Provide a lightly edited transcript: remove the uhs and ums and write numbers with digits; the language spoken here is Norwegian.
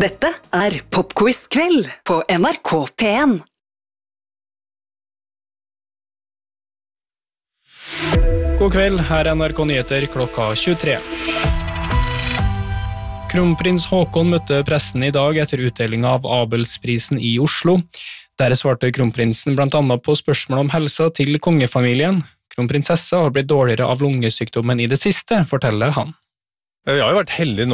Dette Popquiz-kveld på NRK P1. God kveld, her NRK Nyheter klokka 23. Kronprins Håkon møtte pressen i dag etter utdeling av Abelsprisen i Oslo. Der svarte kronprinsen blant annet på spørsmål om helsa til kongefamilien. Kronprinsessa har blitt dårligere av lungesykdommen i det siste, forteller han. Jeg har jo vært heldig nå